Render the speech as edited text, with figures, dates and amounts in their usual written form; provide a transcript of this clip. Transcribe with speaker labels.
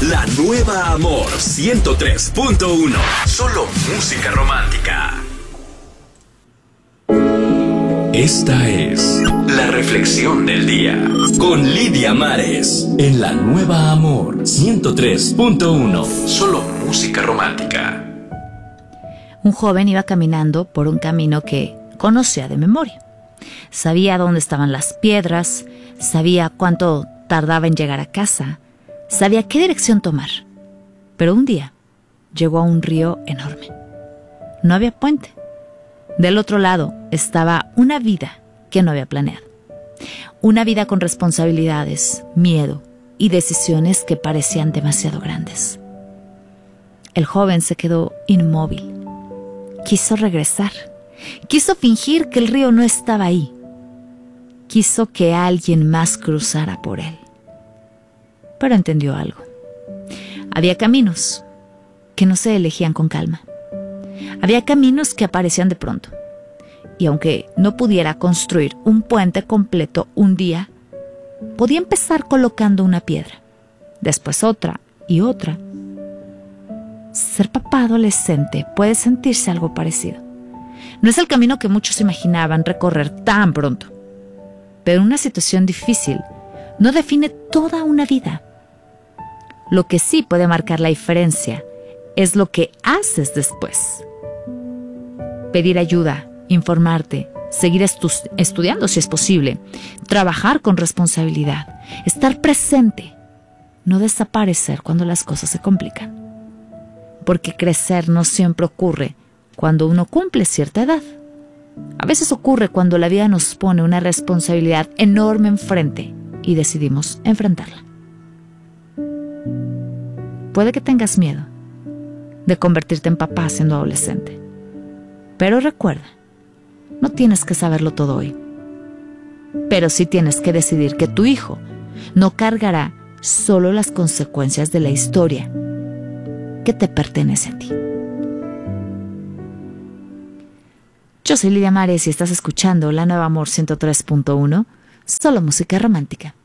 Speaker 1: La nueva Amor 103.1. Solo música romántica. Esta es la reflexión del día con Lidia Mares en la nueva Amor 103.1. Solo música romántica.
Speaker 2: Un joven iba caminando por un camino que conocía de memoria. Sabía dónde estaban las piedras, sabía cuánto tardaba en llegar a casa, sabía qué dirección tomar. Pero un día llegó a un río enorme. No había puente. Del otro lado estaba una vida que no había planeado. Una vida con responsabilidades, miedo y decisiones que parecían demasiado grandes. El joven se quedó inmóvil. Quiso regresar. Quiso fingir que el río no estaba ahí. Quiso que alguien más cruzara por él. Pero entendió algo. Había caminos que no se elegían con calma. Había caminos que aparecían de pronto. Y aunque no pudiera construir un puente completo un día, podía empezar colocando una piedra, después otra y otra. Ser papá adolescente puede sentirse algo parecido. No es el camino que muchos imaginaban recorrer tan pronto. Pero una situación difícil no define toda una vida. Lo que sí puede marcar la diferencia es lo que haces después. Pedir ayuda, informarte, seguir estudiando si es posible, trabajar con responsabilidad, estar presente, no desaparecer cuando las cosas se complican. Porque crecer no siempre ocurre cuando uno cumple cierta edad. A veces ocurre cuando la vida nos pone una responsabilidad enorme enfrente y decidimos enfrentarla. Puede que tengas miedo de convertirte en papá siendo adolescente. Pero recuerda, no tienes que saberlo todo hoy. Pero sí tienes que decidir que tu hijo no cargará solo las consecuencias de la historia que te pertenece a ti. Yo soy Lidia Mares y estás escuchando La Nueva Amor 103.1, solo música romántica.